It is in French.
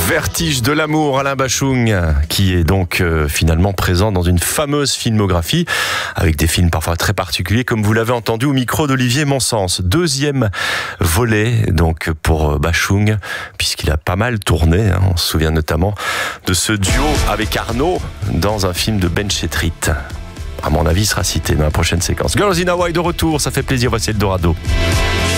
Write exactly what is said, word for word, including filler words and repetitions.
Vertige de l'amour, Alain Bachung, qui est donc euh, finalement présent dans une fameuse filmographie, avec des films parfois très particuliers, comme vous l'avez entendu au micro d'Olivier Monsens. Deuxième volet donc pour Bachung, puisqu'il a pas mal tourné. Hein. On se souvient notamment de ce duo avec Arnaud dans un film de Ben Chetrit. À mon avis, il sera cité dans la prochaine séquence. Girls in Hawaii de retour, ça fait plaisir, voici Eldorado.